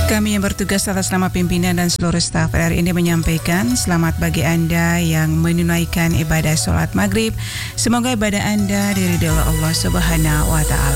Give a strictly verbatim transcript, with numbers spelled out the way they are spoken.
Kami yang bertugas atas nama pimpinan dan seluruh staf R R I ini menyampaikan selamat bagi Anda yang menunaikan ibadah sholat maghrib. Semoga ibadah Anda diridhoi Allah Subhanahu wa Ta'ala.